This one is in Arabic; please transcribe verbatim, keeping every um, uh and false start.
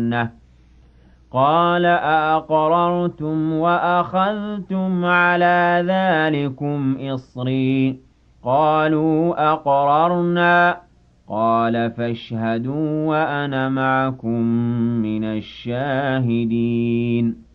الْجَنَّةِ قَالَ أَأَقْرَرْتُمْ وَأَخَذْتُمْ عَلَىٰ ذَٰلِكُمْ إِصْرِي قَالُوا أَقْرَرْنَا قَالَ فَاشْهَدُوا وَأَنَا مَعَكُم مِّنَ الشَّاهِدِينَ